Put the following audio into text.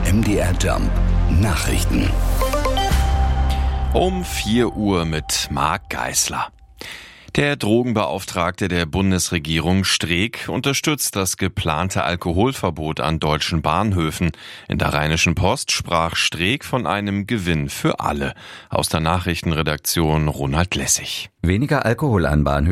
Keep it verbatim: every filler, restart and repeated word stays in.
M D R Jump Nachrichten. Um vier Uhr mit Marc Geisler. Der Drogenbeauftragte der Bundesregierung Streeck unterstützt das geplante Alkoholverbot an deutschen Bahnhöfen. In der Rheinischen Post sprach Streeck von einem Gewinn für alle. Aus der Nachrichtenredaktion Ronald Lessig. Weniger Alkohol an Bahnhöfen